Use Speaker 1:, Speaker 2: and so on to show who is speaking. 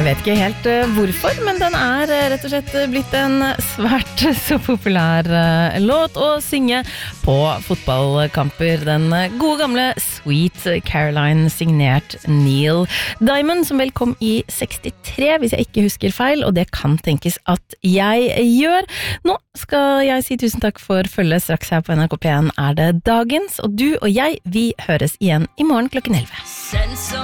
Speaker 1: Jeg vet ikke helt hvorfor, men den rett og slett blitt en svært så populær låt å synge på fotballkamper. Den gode gamle Sweet Caroline signert Neil Diamond, som vel kom i 63, hvis jeg ikke husker feil, og det kan tenkes at jeg gjør. Nå skal jeg si tusen takk for følget. Straks her på NRK P1 det dagens, og du og jeg, vi høres igjen i morgen klokken 11.